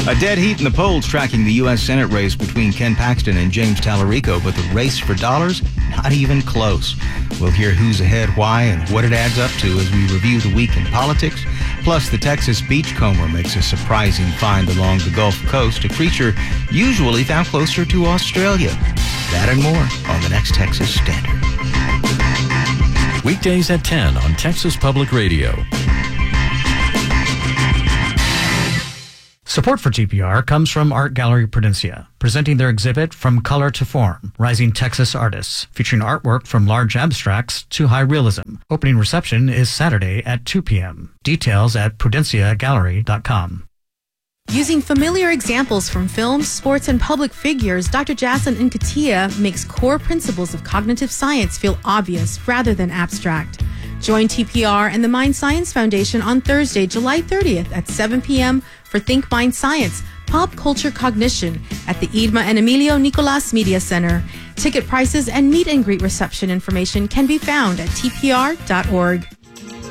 A dead heat in the polls tracking the U.S. Senate race between Ken Paxton and James Tallarico, but the race for dollars, not even close. We'll hear who's ahead, why, and what it adds up to as we review the week in politics. Plus, the Texas beachcomber makes a surprising find along the Gulf Coast, a creature usually found closer to Australia. That and more on the next Texas Standard. Weekdays at 10 on Texas Public Radio. Support for TPR comes from Art Gallery Prudencia, presenting their exhibit From Color to Form, Rising Texas Artists, featuring artwork from large abstracts to high realism. Opening reception is Saturday at 2 p.m. Details at prudenciagallery.com. Using familiar examples from films, sports, and public figures, Dr. Jason Nkatia makes core principles of cognitive science feel obvious rather than abstract. Join TPR and the Mind Science Foundation on Thursday, July 30th at 7 p.m. for Think Mind Science, Pop Culture Cognition at the Edma and Emilio Nicolas Media Center. Ticket prices and meet and greet reception information can be found at tpr.org.